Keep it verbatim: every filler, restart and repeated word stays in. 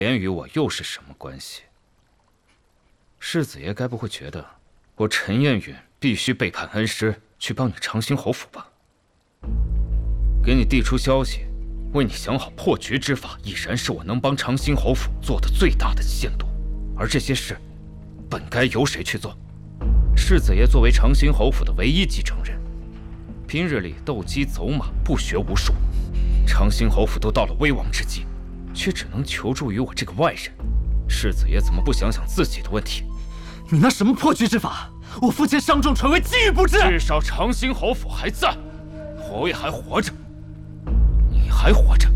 莲与我又是什么关系？世子爷该不会觉得我陈彦允必须背叛恩师，去帮你长兴侯府吧？给你递出消息，为你想好破局之法，已然是我能帮长兴侯府做的最大的限度。而这些事，本该由谁去做？世子爷作为长兴侯府的唯一继承人，平日里斗鸡走马，不学无术。长兴侯府都到了危亡之际，却只能求助于我这个外人。世子爷怎么不想想自己的问题？ 你那什么破局之法？我父亲伤重垂危，机遇不至。 至少长兴侯府还在，侯爷还活着，你还活着。